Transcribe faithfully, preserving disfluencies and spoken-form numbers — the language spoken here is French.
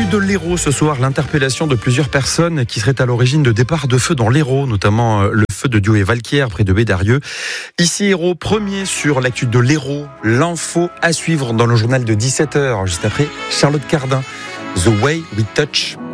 L'actu de l'Hérault ce soir, l'interpellation de plusieurs personnes qui seraient à l'origine de départs de feu dans l'Hérault, notamment le feu de Dieu et Valquière près de Bédarieux. Ici Hérault, premier sur l'actu de l'Hérault, l'info à suivre dans le journal de dix-sept heures, juste après Charlotte Cardin, The Way We Touch.